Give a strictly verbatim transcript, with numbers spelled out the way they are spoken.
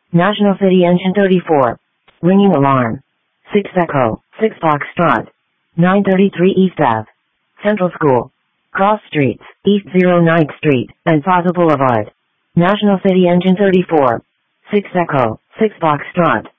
National City Engine thirty-four. Ringing alarm. six Echo, six Foxtrot. nine thirty-three East Ave. Central School. Cross Streets, East ninth Street, and Plaza Boulevard. National City Engine thirty-four. six Echo, six Foxtrot.